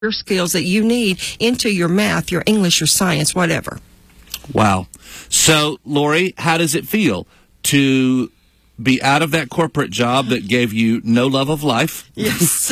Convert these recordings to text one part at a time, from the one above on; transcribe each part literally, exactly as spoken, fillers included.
your skills that you need into your math, your English, your science, whatever. Wow. So, Lori, how does it feel to be out of that corporate job that gave you no love of life? Yes.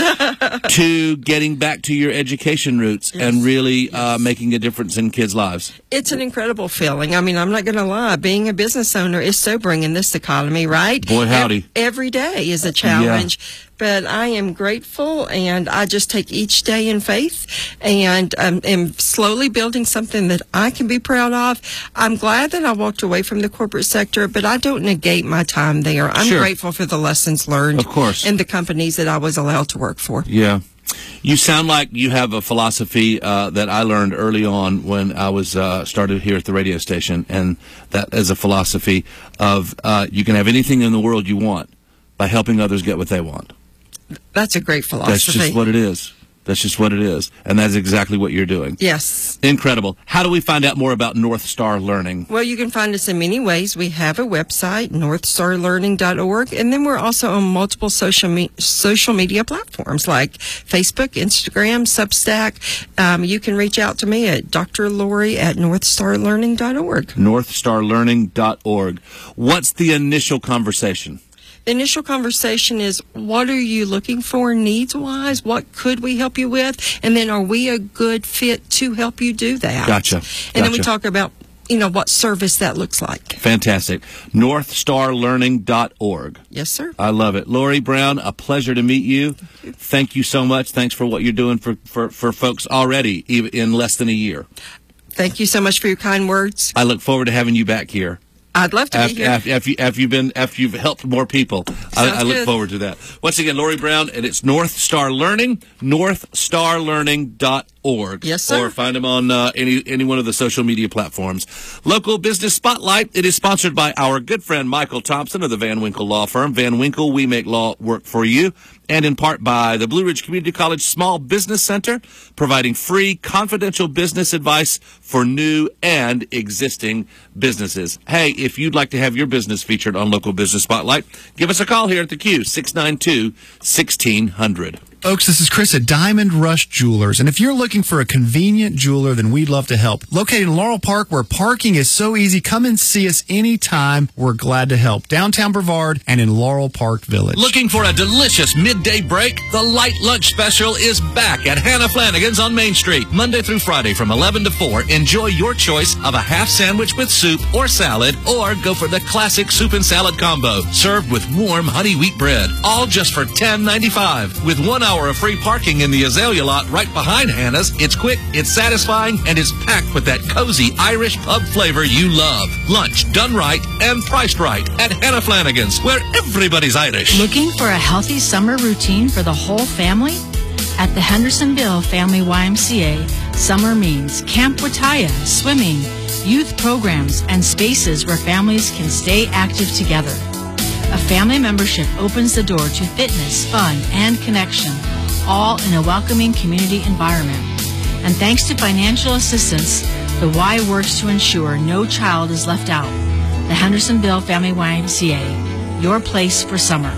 To getting back to your education roots yes. and really yes. uh, making a difference in kids' lives? It's an incredible feeling. I mean, I'm not going to lie. Being a business owner is sobering in this economy, right? Boy, howdy. Every, every day is a challenge. Yeah. But I am grateful, and I just take each day in faith and um, am slowly building something that I can be proud of. I'm glad that I walked away from the corporate sector, but I don't negate my time there. I'm sure. grateful for the lessons learned of course. in the companies that I was allowed to work for. Yeah. You sound like you have a philosophy uh, that I learned early on when I was uh, started here at the radio station, and that is a philosophy of uh, you can have anything in the world you want by helping others get what they want. That's a great philosophy. That's just what it is. That's just what it is. And that's exactly what you're doing. Yes. Incredible. How do we find out more about North Star Learning? Well, you can find us in many ways. We have a website, north star learning dot org, and then we're also on multiple social me- social media platforms like Facebook, Instagram, Substack. Um, you can reach out to me at Doctor Lori at north star learning dot org. north star learning dot org. What's the initial conversation? The initial conversation is, what are you looking for needs-wise? What could we help you with? And then, are we a good fit to help you do that? Gotcha. And gotcha. then we talk about, you know, what service that looks like. Fantastic. north star learning dot org. Yes, sir. I love it. Lori Brown, a pleasure to meet you. Thank you, Thank you so much. Thanks for what you're doing for, for, for folks already, even in less than a year. Thank you so much for your kind words. I look forward to having you back here. I'd love to after, be here. After, after, you, after you've been, after you've helped more people, I, I look good. forward to that. Once again, Lori Brown, and it's North Star Learning, north star learning dot org. Yes, sir. Or find them on uh, any any one of the social media platforms. Local Business Spotlight. It is sponsored by our good friend Michael Thompson of the Van Winkle Law Firm. Van Winkle, we make law work for you. And in part by the Blue Ridge Community College Small Business Center, providing free confidential business advice for new and existing businesses. Hey, if you'd like to have your business featured on Local Business Spotlight, give us a call here at the Q, six nine two, one six zero zero. Folks, this is Chris at Diamond Rush Jewelers, and if you're looking for a convenient jeweler, then we'd love to help. Located in Laurel Park, where parking is so easy, come and see us anytime. We're glad to help. Downtown Brevard and in Laurel Park Village. Looking for a delicious midday break? The Light Lunch Special is back at Hannah Flanagan's on Main Street, Monday through Friday from eleven to four. Enjoy your choice of a half sandwich with soup or salad, or go for the classic soup and salad combo, served with warm honey wheat bread. All just for ten ninety-five, with one hour of free parking in the Azalea lot right behind Hannah's. It's quick, it's satisfying, and it's packed with that cozy Irish pub flavor you love. Lunch done right and priced right at Hannah Flanagan's, where everybody's Irish. Looking for a healthy summer routine for the whole family? At the Hendersonville Family Y M C A, summer means Camp Wataya, swimming, youth programs, and spaces where families can stay active together. A family membership opens the door to fitness, fun, and connection, all in a welcoming community environment. And thanks to financial assistance, the Y works to ensure no child is left out. The Hendersonville Family Y M C A, your place for summer.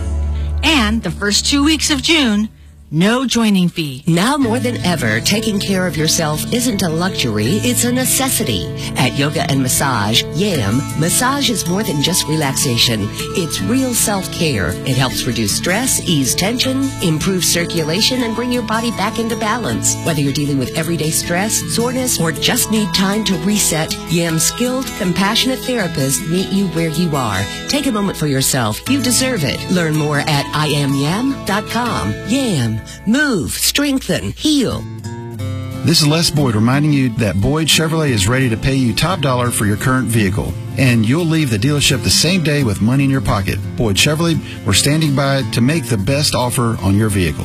And the first two weeks of June, no joining fee. Now more than ever, taking care of yourself isn't a luxury, it's a necessity. At Yoga and Massage, YAM, massage is more than just relaxation. It's real self-care. It helps reduce stress, ease tension, improve circulation, and bring your body back into balance. Whether you're dealing with everyday stress, soreness, or just need time to reset, YAM's skilled, compassionate therapists meet you where you are. Take a moment for yourself. You deserve it. Learn more at I am yam dot com. YAM. Move, strengthen, heal. This is Les Boyd reminding you that Boyd Chevrolet is ready to pay you top dollar for your current vehicle. And you'll leave the dealership the same day with money in your pocket. Boyd Chevrolet, we're standing by to make the best offer on your vehicle.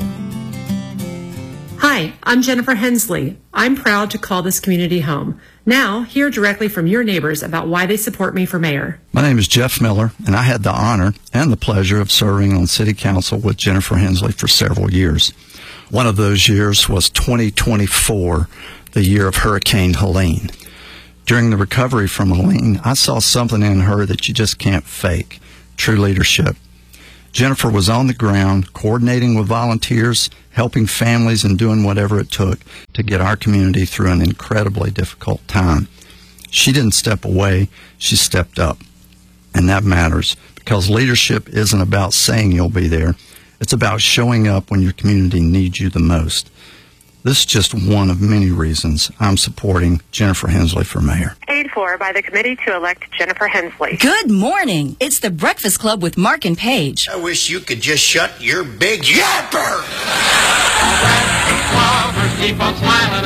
Hi, I'm Jennifer Hensley. I'm proud to call this community home. Now, hear directly from your neighbors about why they support me for mayor. My name is Jeff Miller, and I had the honor and the pleasure of serving on City Council with Jennifer Hensley for several years. One of those years was twenty twenty-four, the year of Hurricane Helene. During the recovery from Helene, I saw something in her that you just can't fake: true leadership. Jennifer was on the ground, coordinating with volunteers, helping families, and doing whatever it took to get our community through an incredibly difficult time. She didn't step away, she stepped up. And that matters, because leadership isn't about saying you'll be there. It's about showing up when your community needs you the most. This is just one of many reasons I'm supporting Jennifer Hensley for mayor. Paid for by the committee to elect Jennifer Hensley. Good morning. It's the Breakfast Club with Mark and Paige. I wish you could just shut your big yapper. Keep on smiling